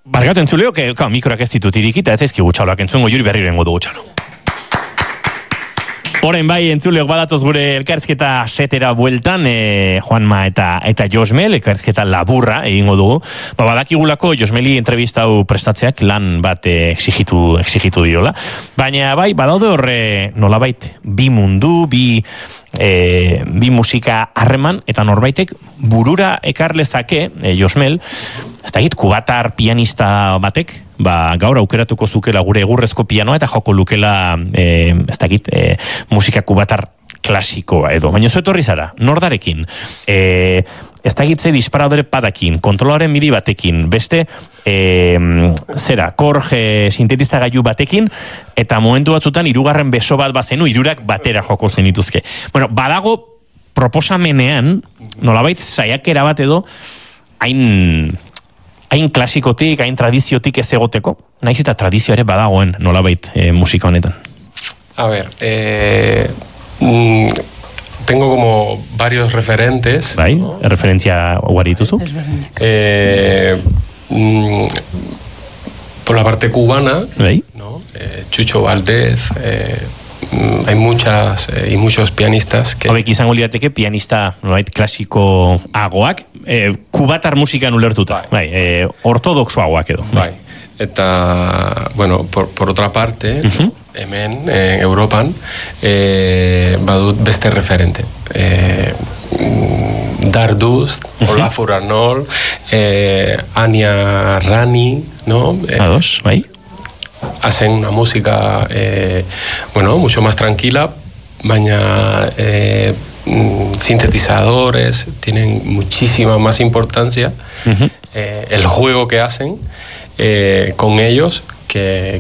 Barkatu entzuleo, mikroak ez ditut irikita, ez ezkigu txaloak entzungo, juri berri rengo dugu txalo. Horein bai, entzuleok badatoz gure elkarrizketa setera bueltan, Juanma eta Josmel, elkarrizketa laburra egingo dugu. Badakigulako Josmeli entrevistau prestatzeak lan bat exigitu diola. Baina bai, badaude horre nolabait, bi mundu, bi musika harreman, eta norbaitek burura ekarlezake, Josmel, ez dakit, kubatar pianista batek, gaur aukeratuko zukela gure egurrezko pianoa eta joko lukela, ez dakit, musika kubatar klasikoa edo. Baina zu etorri zara, nordarekin, ez dakitze disparadore padakin, kontrolaren midi batekin, beste, korge sintetizagailu batekin, eta momentu batzutan hirugarren beso bat bazenu, hirurak batera joko zenituzke. Bueno, badago proposamenean, nolabait saiakera bat edo, hain klasikotik, hain tradiziotik ez egoteko, naiz eta tradizio ere badagoen nolabait musika honetan. A ver, tengo como varios referentes. Bai, ¿no? Referentzia ugari dituzu? Por la parte cubana, bai, ¿no? Chucho Valdés, hay muchas y muchos pianistas que... Hobek izango lirateke pianista klasiko agoak, kubatar musikan ulertuta, bai, ortodoxoagoak edo. Bai, eta, bueno, por otra parte, hemen, Europan, badut beste referente. Dardust, Olafur Arnold, Anya Rani, ¿no? Ados, bai. Hacen una música, bueno, mucho más tranquila, baina sintetizadores, tienen muchísima más importancia el juego que hacen con ellos que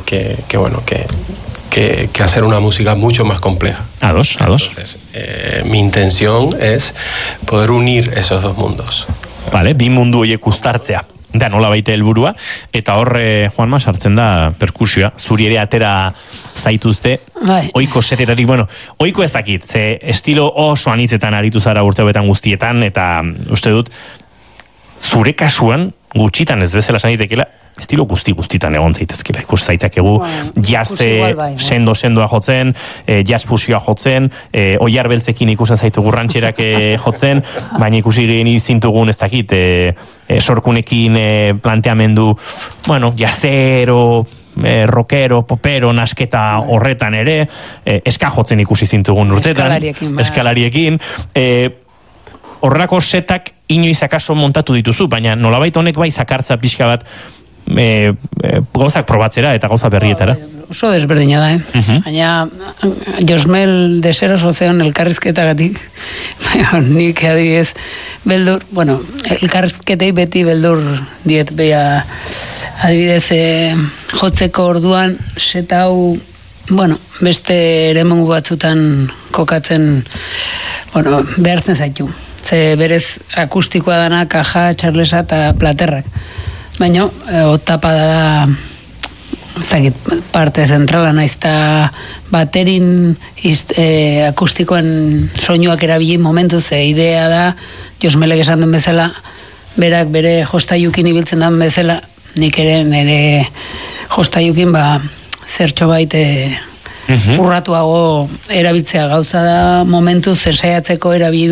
hacer una música mucho más compleja. Ados. Entonces, mi intención es poder unir esos dos mundos. Vale, bi mundu horiek uztartzea. Da nola baita helburua, eta horre, Juanma, sartzen da perkusioa. Zuri ere atera zaituzte, oiko setetarik, bueno, oiko ez dakit, ze estilo oso anitzetan aritu zara urteobetan guztietan, eta uste dut, zure kasuan, gutxitan ez bezala sanitekela, estilo guztitan egon zaitezkela. Ikus zaitakegu, jazz sendoa jotzen, jazz fusioa jotzen, oiar beltzekin ikusten zaitu gurrantxerak jotzen, baina ikusi geni zintugun ez dakit, sorkunekin planteamendu, bueno, jazzero, rockero, popero, nasketa horretan ere, eska jotzen ikusi zintugun urtetan, eskalariekin, horrelako setak inoiz akaso montatu dituzu, baina nolabait honek bai zakartza pixka bat gauzak probatzera eta gauza berrietara. Oso desberdina da, baina Josmel deseros ozean elkarrizketagatik, nik adibidez beldur, bueno, elkarrizketei beti beldur diet beha adibidez jotzeko orduan seta hau, bueno, beste eremu batzutan kokatzen, bueno, behartzen zaitu. Ze berez akustikoa dana, kaja, txarlesa eta platerrak. Baina, otapada da, ez dakit, parte zentrala naizta baterin akustikoen soinuak erabili momentu, ze idea da, Josmelek esan duen bezala, berak bere jostaiukin ibiltzen den bezala, nik ere nire jostaiukin zertxo baite urratuago erabiltzea gauza da momentu zer saiatzeko erabili